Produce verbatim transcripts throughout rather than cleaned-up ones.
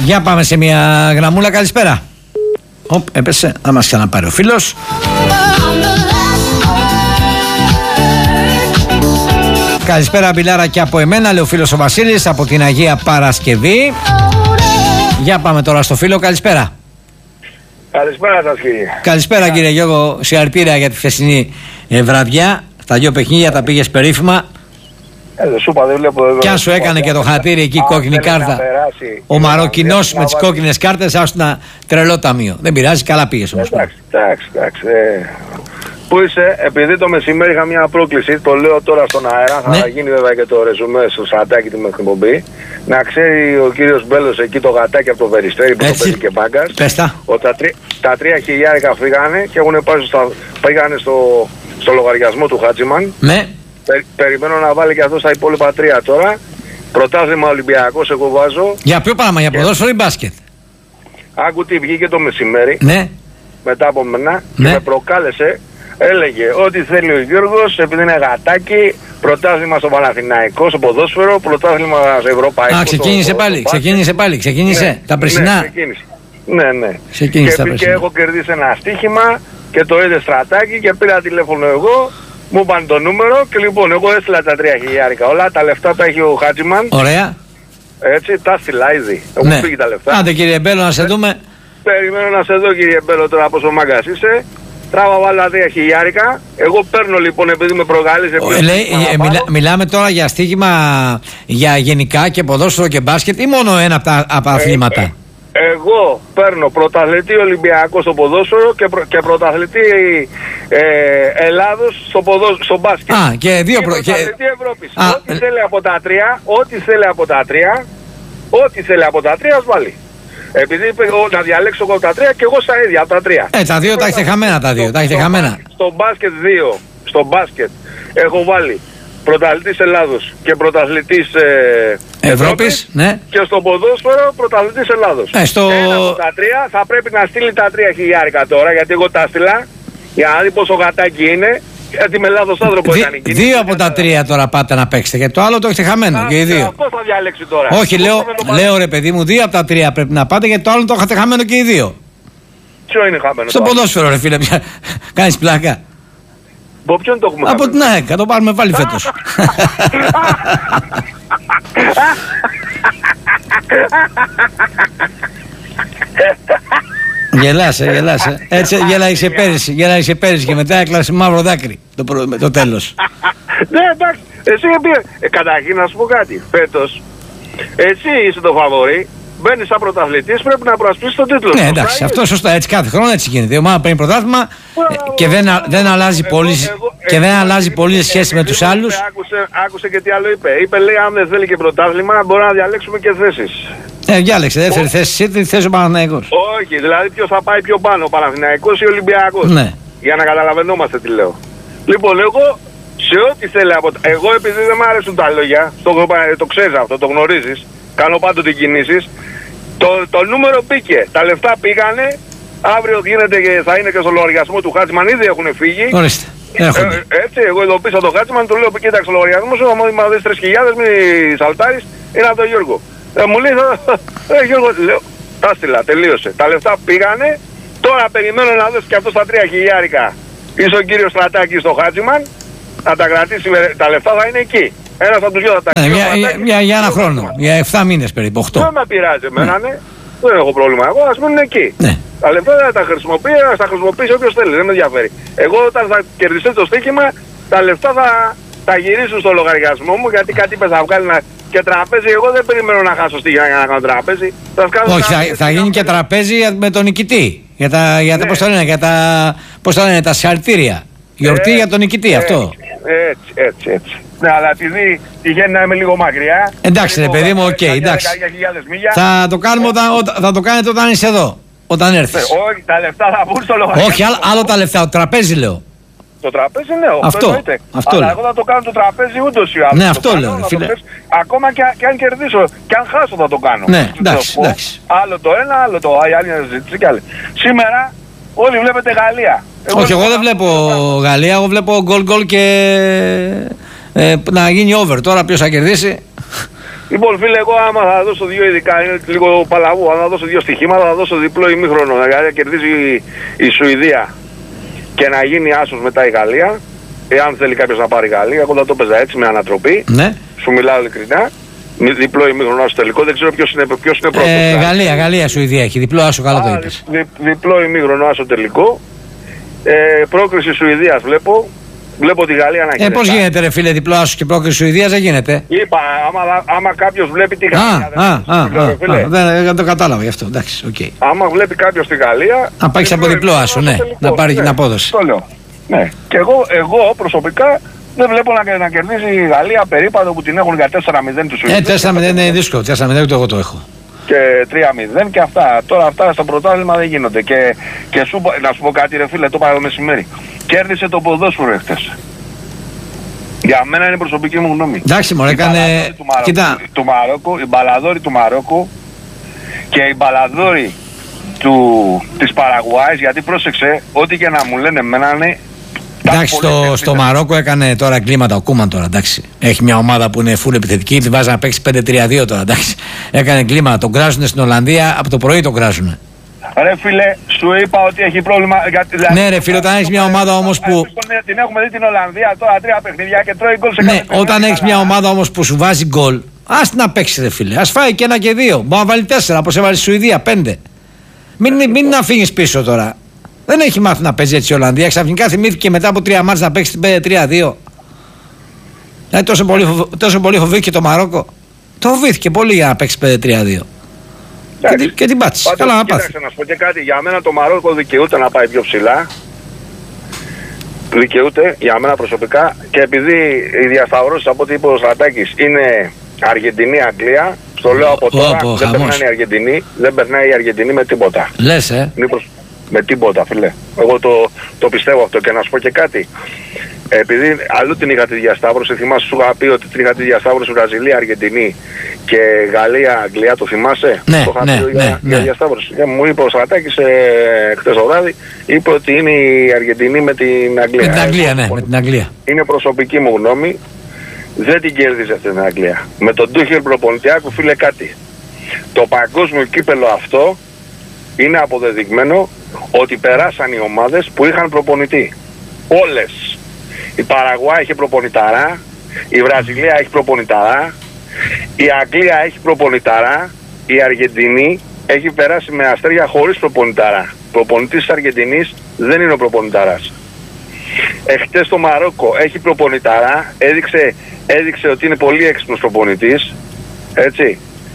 Για πάμε σε μια γραμμούλα. Καλησπέρα. Οπ, έπεσε. Θα μας ξαναπάρει ο φίλος. Καλησπέρα, Μπιλάρα, και από εμένα, λέει ο φίλος ο Βασίλης από την Αγία Παρασκευή. Για πάμε τώρα στο φίλο. Καλησπέρα. Καλησπέρα σας, κύριε. Καλησπέρα, yeah. κύριε Γιώργο. Συγχαρητήρια για τη χθεσινή ε, βραδιά. Τα δύο παιχνίδια τα πήγες περίφημα. Ε, σου είπα, δεν βλέπω εδώ. Κι αν σου έκανε και το χατήρι εκεί, κόκκινη κάρτα. Περάσει, ο Μαροκινός με τις κόκκινες κάρτες, άσου ένα τρελό ταμείο. Δεν πειράζει, καλά πήγες όμως. Εντάξει, εντάξει, εντάξει. Ε, πού είσαι, επειδή το μεσημέρι είχα μια πρόκληση, το λέω τώρα στον αέρα, θα ναι. γίνει βέβαια και το ρεζουμέ στο σαντάκι του με την εκπομπή. Να ξέρει ο κύριος Μπέλος εκεί το γατάκι από το Περιστέρι που το παίζει και μπάγκας. Πέστα. Ότι τα, τρι, τα τρία χιλιάρικα φύγανε και έχουν πάει στο, πήγανε στο, στο λογαριασμό του Χάτζιμαν. Ναι. Πε, περιμένω να βάλει και αυτό στα υπόλοιπα τρία τώρα. Πρωτάθλημα Ολυμπιακός εγώ βάζω. Για ποιο πράγμα, για ποδόσφαιρο ή μπάσκετ? Άκου τι βγήκε το μεσημέρι. Ναι. Μετά από μένα ναι. και με προκάλεσε. Έλεγε ότι θέλει ο Γιώργος, επειδή είναι γατάκι, πρωτάθλημα στο Παναθηναϊκό, στο ποδόσφαιρο, πρωτάθλημα στο Ευρωπαϊκό. Α, ξεκίνησε πάλι, ξεκίνησε πάλι, ξεκίνησε ναι, τα περσινά. Ναι, ξεκίνησε. Ναι, ναι. Ξεκίνησε και, και έχω κερδίσει ένα στοίχημα και το είδε στρατάκι και πήρα τηλέφωνο εγώ, μου είπαν το νούμερο και λοιπόν εγώ έστειλα τα τρία χιλιάρικα. Όλα τα λεφτά τα έχει ο Χάτζιμαν. Ωραία. Έτσι, τα στείλα ήδη. Έχουν ναι. φύγει τα λεφτά. Άντε κύριε Μπέλο, να σε δούμε. Περιμένω να σε δω, κύριε Μπέλο, τώρα πόσο μάγκας είσαι. Τράβα βάλα τρία χιλιάρικα. Εγώ παίρνω λοιπόν επειδή με προκάλεσε. Ε, μιλά, μιλάμε τώρα για στοίχημα για γενικά και ποδόσφαιρο και μπάσκετ ή μόνο ένα από τα, από τα αθλήματα? Ε, ε, εγώ παίρνω πρωταθλητή Ολυμπιακό στο ποδόσφαιρο και, προ, και πρωταθλητή ε, Ελλάδος στο, ποδόσ, στο μπάσκετ. Α, και δύο προ... πρωταθλητή και... Ευρώπης. Α, ό,τι ε... θέλει από τα τρία, ό,τι θέλει από τα τρία, ό,τι θέλει από τα τρία, ας βάλει. Επειδή είπε να διαλέξω εγώ τα τρία και εγώ στα ίδια από τα τρία. Ε, τα δύο τα έχετε χαμένα τα δύο. Τα έχετε χαμένα. Στο μπάσκετ δύο. Στο μπάσκετ έχω βάλει πρωταθλητής Ελλάδος και πρωταθλητής ε, Ευρώπης. Ναι. Και στο ποδόσφαιρο πρωταθλητής Ελλάδος. Ε, στο... Ένα από τα τρία θα πρέπει να στείλει τα τρία χιλιάρικα τώρα, γιατί εγώ τα στείλα για να δει πόσο γατάκι είναι. Γιατί με λάθος άνθρωπο ήταν η κίνηση. Δύο από τα τρία τώρα πάτε να παίξετε. Και το άλλο το έχετε χαμένο. Α, και οι δύο. Πώς θα διαλέξει τώρα? Όχι, λέω, λέω ρε παιδί μου, δύο από τα τρία πρέπει να πάτε, γιατί το άλλο το έχετε χαμένο και οι δύο. Ποιο είναι χαμένο? Στο ποδόσφαιρο, ρε φίλε, πια. Κάνεις πλάκα. Από ποιον το έχουμε? Από την ΑΕΚ, το πάρουμε πάλι φέτος. Γελάσε, γελάσε. Έτσι γέλαγε πέρυσι, γέλαγε πέρυσι και μετά έκλασε μαύρο δάκρυ το, προ, το τέλος. Ναι, εντάξει. Εσύ ε, καταρχήν να σου πω κάτι. Φέτος, εσύ είσαι το φαβορί. Μπαίνεις σαν πρωταθλητής, πρέπει να προασπίσεις τον τίτλο. Ναι, εντάξει, αυτό σωστά. Έτσι κάθε χρόνο έτσι γίνεται. Η ομάδα παίρνει πρωτάθλημα και δεν, δεν αλλάζει πολύ, και δεν αλλάζει πολύ σχέση με τους άλλους. Άκουσε, άκουσε και τι άλλο είπε. Είπε, λέει, αν δεν θέλει και πρωτάθλημα, μπορεί να διαλέξουμε και θέσεις. Ε, διάλεξε, δεύτερη θέση, τι θέση ο Παναθηναϊκός. Όχι, δηλαδή ποιος θα πάει πιο πάνω, ο Παναθηναϊκός ή ο Ολυμπιακός. Ναι. Για να καταλαβαίνόμαστε τι λέω. Λοιπόν, εγώ σε ό,τι θέλει από. Εγώ επειδή δεν μου αρέσουν τα λόγια, το, το ξέρεις αυτό, το γνωρίζεις, κάνω πάντοτε κινήσεις. Το, το νούμερο μπήκε, τα λεφτά πήγανε, αύριο γίνεται και θα είναι και στο λογαριασμό του Χάτσμαν, ήδη έχουν φύγει. Ορίστε. Ε, έτσι, εγώ ειδοποίησα τον Χάτσμαν, του λέω: κοίταξε ο λογαριασμό σου, άμα μα δει τρεις χιλιάδες, μη σαλτάρεις, είναι από τον Γιώργο. Ε, μου λέει: Ε, Γιώργο, λέω, τα στείλα, τελείωσε. Τα λεφτά πήγανε, τώρα περιμένω να δώσει και αυτό τα τρία χιλιάρικα. Είσαι ο κύριος Στρατάκης στο Χάτσμαν, να τα κρατήσει, τα λεφτά θα είναι εκεί. Ένας από τους δυο θα τα ε, για, για, για, για ένα χρόνο, για εφτά μήνες περίπου, οκτώ. Δεν με πειράζει εμένα, ναι. Δεν έχω πρόβλημα. Εγώ ας μείνουν εκεί. Ναι. Τα λεφτά θα τα χρησιμοποιεί, θα τα χρησιμοποιήσει όποιος θέλει, δεν με ενδιαφέρει. Εγώ όταν θα κερδιστεί το στοίχημα, τα λεφτά θα τα γυρίσουν στο λογαριασμό μου, γιατί κάτι είπες θα βγάλει να... και τραπέζι. Εγώ δεν περιμένω να χάσω στοίχημα για να κάνω τραπέζι. Θα Όχι, θα, θα γίνει και τραπέζι με τον νικητή. Για τα, για τα, ναι. πώς το λένε, για τα, πώς το λένε, τα συγχαρητήρια. Γιορτή ε, για τον νικητή, ε, αυτό. Έτσι, έτσι, έτσι. Ναι, αλλά επειδή τυχαίνει να είμαι λίγο μακριά. Εντάξει, ρε παιδί μου, οκ, okay, εντάξει. Θα το, κάνουμε όταν, θα το κάνετε όταν είσαι εδώ. Όταν έρθεις. Ναι, όχι, τα λεφτά θα βγουν στο λογαριασμό. Όχι, άλλο, άλλο τα λεφτά, το τραπέζι λέω. Το τραπέζι, ναι, αυτό. Εννοείται. Αυτό αλλά λέω. εγώ θα το κάνω το τραπέζι ούτως ή άλλως. Ναι, αυτό λέω. Ρε, φίλε. Ακόμα και, και αν κερδίσω και αν χάσω θα το κάνω. Ναι, εντάξει, εντάξει. Άλλο το ένα, άλλο το άλλο. Άλλη συζήτηση κι άλλη. Σήμερα όλοι βλέπετε Γαλλία. Εγώ όχι, εγώ δεν βλέπω Γαλλία, εγώ βλέπω γκολ γκολ και ε, να γίνει over. Τώρα ποιος θα κερδίσει. Λοιπόν, φίλε, εγώ άμα θα δώσω δύο ειδικά, είναι λίγο παλαβού, αν θα δώσω δύο στοιχήματα, θα δώσω διπλό ημίχρονο. Δηλαδή να κερδίζει η Σουηδία και να γίνει άσος μετά η Γαλλία. Εάν θέλει κάποιος να πάρει η Γαλλία, εγώ θα το παίζα έτσι με ανατροπή. Ναι. Σου μιλάω ειλικρινά. Διπλό ημίχρονο άσο τελικό, δεν ξέρω ποιος είναι, ποιος είναι πρώτος. Ε, Γαλλία, Γαλλία, Σουηδία έχει. Διπλό άσο, καλά το είπες. Δι, διπλό ημίχρονο άσο τελικό. Ε, πρόκριση Σουηδίας βλέπω. Βλέπω τη Γαλλία να γίνεται. Ε, πώς γίνεται, ρε φίλε, διπλό άσο και πρόκριση Σουηδίας, δεν γίνεται. Είπα, άμα, άμα κάποιος βλέπει τη Γαλλία. Α, α, α, α, δεν το κατάλαβα γι' αυτό. Εντάξει, οκ. Άμα βλέπει κάποιος τη Γαλλία. Να πάει από διπλό άσο, ναι, να πάρει την απόδοση. Το λέω. Ναι. Και εγώ, εγώ προσωπικά δεν βλέπω να, να κερδίσει η Γαλλία περίπατο που την έχουν για τέσσερα μηδέν του Σουηδούς. Ε, τέσσερα μηδέν είναι δύσκολο. τέσσερα μηδέν ούτε εγώ το έχω. Και τρία μηδέν και αυτά. Τώρα αυτά στο πρωτάθλημα δεν γίνονται. Και, και σου, να σου πω κάτι, ρε φίλε, το είπα το μεσημέρι. Κέρδισε το ποδόσφαιρο εχθές. Για μένα είναι η προσωπική μου γνώμη. Εντάξει, μωρέ, έκανε. Του Μαρόκου, Κοίτα. Του Μαρόκου, οι μπαλαδόροι του Μαρόκου και οι μπαλαδόροι του, της Παραγουάης, γιατί πρόσεξε, ό,τι και να μου λένε εμένα είναι. Εντάξει, στο, στο Μαρόκο έκανε τώρα εγκλήματα ο Κούμαν τώρα, εντάξει. Έχει μια ομάδα που είναι full επιθετική, τη βάζει να παίξει πέντε τρία δύο τώρα, εντάξει. Έκανε εγκλήματα, τον κράζουνε στην Ολλανδία, από το πρωί τον κράζουνε. Ρε φίλε, σου είπα ότι έχει πρόβλημα. Δηλαδή, ναι, ρε φίλε, όταν έχει μια ομάδα όμως που. Την έχουμε δει την Ολλανδία τώρα τρία παιχνίδια και τρώει γκολ σε κάθε. Ναι, όταν έχει μια ομάδα όμως που σου βάζει γκολ, ας να παίξει, ρε φίλε. Ας φάει και ένα και δύο. Μπορεί να βάλει τέσσερα, όπως έβαλε στη Σουηδία, πέντε. Μην, μην αφήνει πίσω τώρα. Δεν έχει μάθει να παίζει έτσι η Ολλανδία. Ξαφνικά θυμήθηκε μετά από τρία μάτς να παίξει την πέντε τρία δύο. Δηλαδή τόσο πολύ, τόσο πολύ φοβήθηκε το Μαρόκο. Το φοβήθηκε πολύ για να παίξει πέντε τρία δύο. Και, και την πάτησε. Καλά να πάθει. Κοίταξε να σου πω και κάτι. Για μένα το Μαρόκο δικαιούται να πάει πιο ψηλά. Δικαιούται για μένα προσωπικά. Και επειδή οι διασταυρώσεις από ό,τι είπε ο Στρατάκης είναι Αργεντινή-Αγγλία, στο λέω από τώρα, oh, oh, δεν περνάει η Αργεντινή, δεν περνάει η Αργεντινή με τίποτα. Λες, ε. Μήπως με τίποτα, φίλε. Εγώ το, το πιστεύω αυτό. Και να σου πω και κάτι. Επειδή αλλού την είχα τη διασταύρωση, θυμάσαι, σου είχα πει ότι την είχα τη διασταύρωση Βραζιλία, Αργεντινή και Γαλλία, Αγγλία, το θυμάσαι? Ναι, το είχα ναι, πει ναι, για, ναι. για διασταύρωση. Και μου είπε ο Στρατάκης ε, χτες το βράδυ, είπε ότι είναι η Αργεντινή με την Αγγλία. Με την Αγγλία, ναι, με την Αγγλία. Είναι προσωπική μου γνώμη. Δεν την κέρδισε αυτή την Αγγλία. Με τον Τούχελ προπονητιάκου, φίλε, κάτι. Το παγκόσμιο κύπελο αυτό είναι αποδεδειγμένο ότι περάσαν οι ομάδες που είχαν προπονητή. Όλες. Η Παραγουάη έχει προπονηταρά, η Βραζιλία έχει προπονηταρά, η Αγγλία έχει προπονηταρά, η Αργεντινή έχει περάσει με αστέρια χωρίς προπονηταρά. Προπονητής της Αργεντινής δεν είναι ο προπονηταράς. Εχθές το Μαρόκο έχει προπονηταρά, έδειξε, έδειξε ότι είναι πολύ έξυπνος προπονητής, έτσι.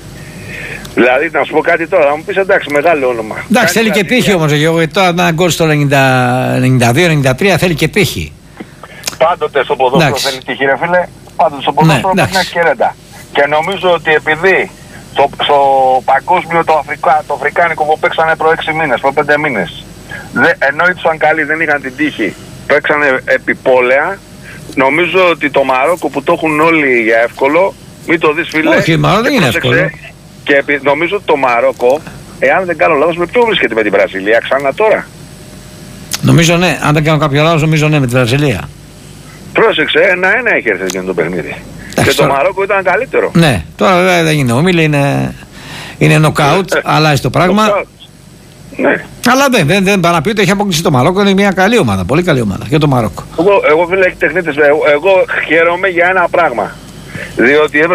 Δηλαδή, να σου πω κάτι τώρα, θα μου πεις εντάξει, μεγάλο όνομα. Εντάξει, θέλει και τύχη όμως, γιατί τώρα ένα γκολ στο ενενήντα δύο ενενήντα τρία θέλει και τύχη. Πάντοτε στο ποδόσφαιρο θέλει τύχη, ρε φίλε. Πάντοτε στο ποδόσφαιρο πρέπει να έχει και ρέντα. Και νομίζω ότι επειδή το, στο παγκόσμιο το, Αφρικα, το Αφρικάνικο που παίξανε προ έξι μήνες, προ πέντε μήνες, δε, ενώ ήταν καλοί, δεν είχαν την τύχη, παίξανε επιπόλαια. Νομίζω ότι το Μαρόκο που το έχουν όλοι για εύκολο, μην το δεις, φίλε. Όχι, μάλλον δεν είναι εύκολο. Και επί, νομίζω ότι το Μαρόκο, εάν δεν κάνω λάθος, με ποιο βρίσκεται με την Βραζιλία ξανά τώρα? Νομίζω ναι, αν δεν κάνω κάποιο λάθος, νομίζω ναι, με τη Βραζιλία. Πρόσεξε, ένα-ένα έχει έρθει για το παιχνίδι. Και το Μαρόκο ήταν καλύτερο. Ναι, τώρα βέβαια δεν είναι όμιλη, είναι, είναι νοκάουτ, αλλάζει το πράγμα. Ναι. Αλλά δεν, δεν, δεν παραπεί ότι έχει αποκλείσει το Μαρόκο, είναι μια καλή ομάδα, πολύ καλή ομάδα και το Μαρόκο. Εγώ, εγώ φίλε, έχει τεχνίτες, εγώ, εγώ χαίρομαι για ένα πράγμα. Διότι